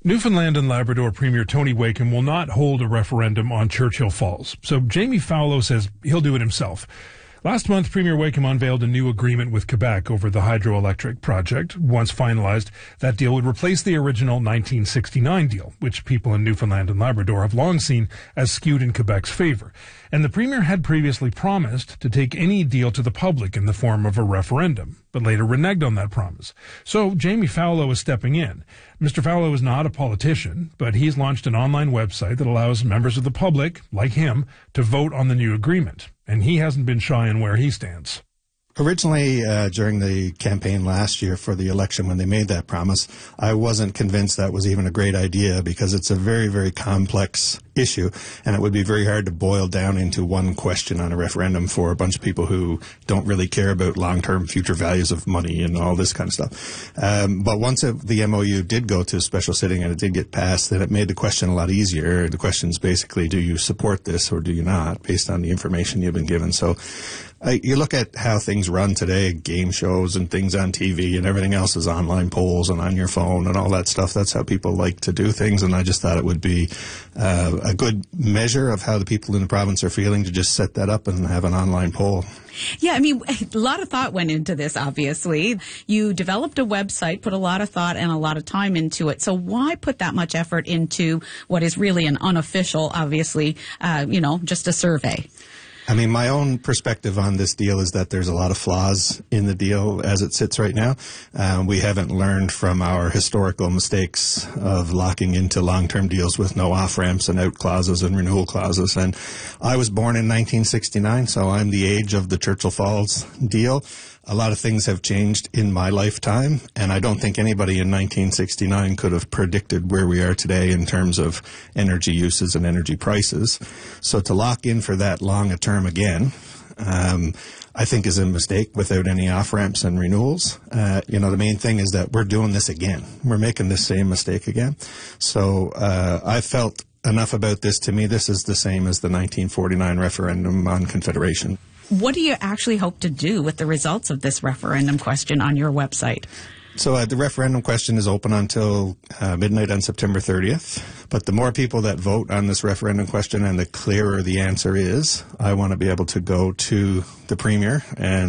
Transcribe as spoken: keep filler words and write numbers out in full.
Newfoundland and Labrador Premier Tony Wakeham will not hold a referendum on Churchill Falls, so Jamie Fowler says he'll do it himself. Last month, Premier Wakeham unveiled a new agreement with Quebec over the hydroelectric project. Once finalized, that deal would replace the original nineteen sixty-nine deal, which people in Newfoundland and Labrador have long seen as skewed in Quebec's favor. And the Premier had previously promised to take any deal to the public in the form of a referendum, but later reneged on that promise. So Jamie Fowler is stepping in. Mister Fowler is not a politician, but he's launched an online website that allows members of the public, like him, to vote on the new agreement. And he hasn't been shy on where he stands. Originally, uh, during the campaign last year for the election, when they made that promise, I wasn't convinced that was even a great idea because it's a very, very complex issue, and it would be very hard to boil down into one question on a referendum for a bunch of people who don't really care about long-term future values of money and all this kind of stuff. Um, but once it, the M O U did go to a special sitting and it did get passed, then it made the question a lot easier. The question is basically, do you support this or do you not, based on the information you've been given? So Uh, you look at how things run today, game shows and things on T V and everything else is online polls and on your phone and all that stuff. That's how people like to do things, and I just thought it would be uh, a good measure of how the people in the province are feeling to just set that up and have an online poll. Yeah, I mean, a lot of thought went into this, obviously. You developed a website, put a lot of thought and a lot of time into it. So why put that much effort into what is really an unofficial, obviously, uh, you know, just a survey? I mean, my own perspective on this deal is that there's a lot of flaws in the deal as it sits right now. Uh, we haven't learned from our historical mistakes of locking into long-term deals with no off-ramps and out clauses and renewal clauses. And I was born in nineteen sixty-nine, so I'm the age of the Churchill Falls deal. A lot of things have changed in my lifetime, and I don't think anybody in nineteen sixty-nine could have predicted where we are today in terms of energy uses and energy prices. So to lock in for that long a term again, um, I think is a mistake without any off-ramps and renewals. Uh, you know, the main thing is that we're doing this again. We're making the same mistake again. So uh, I felt enough about this. To me, this is the same as the nineteen forty-nine referendum on Confederation. What do you actually hope to do with the results of this referendum question on your website? So uh, the referendum question is open until uh, midnight on September thirtieth. But the more people that vote on this referendum question and the clearer the answer is, I want to be able to go to the Premier and